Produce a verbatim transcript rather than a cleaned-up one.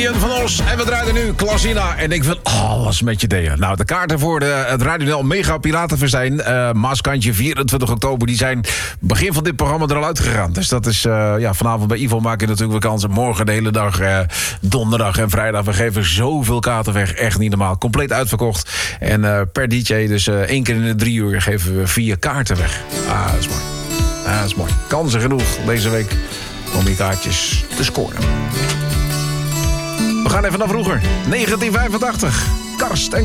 Van Os en we draaien nu Klasina en ik wil alles met je delen. Nou, de kaarten voor de, het Radio Mega Piratenfestijn, uh, Maaskantje vierentwintig oktober, die zijn begin van dit programma er al uitgegaan. Dus dat is, uh, ja, vanavond bij Ivo maak je natuurlijk weer kansen. Morgen de hele dag, uh, donderdag en vrijdag. We geven zoveel kaarten weg, echt niet normaal. Compleet uitverkocht. En uh, per D J, dus uh, één keer in de drie uur geven we vier kaarten weg. Ah, dat is mooi. Ah, dat is mooi. Kansen genoeg deze week om die kaartjes te scoren. We gaan even naar vroeger. negentien vijfentachtig. Karst en